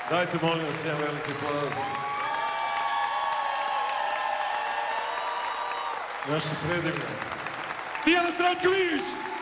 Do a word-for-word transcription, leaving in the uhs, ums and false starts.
Dajte, molim vas, jedan veliki aplauz. Naši predivni. Tijana Sretković!